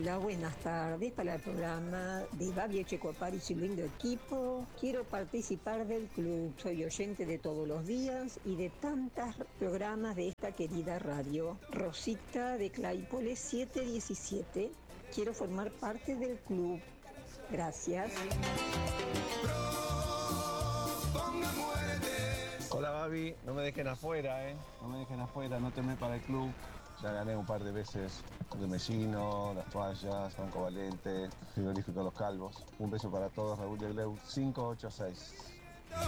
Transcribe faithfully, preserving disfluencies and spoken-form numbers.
Hola, buenas tardes para el programa de Babi Echecopar y su lindo equipo. Quiero participar del club. Soy oyente de todos los días y de tantos programas de esta querida radio. Rosita de Claypole siete diecisiete. Quiero formar parte del club. Gracias. Hola Babi, no me dejen afuera, ¿eh? No me dejen afuera, no tomé para el club. Ya gané un par de veces de Mesino, las toallas, Banco Valente, frigorífico Los Calvos. Un beso para todos, Raúl de Gleu, cinco ocho seis.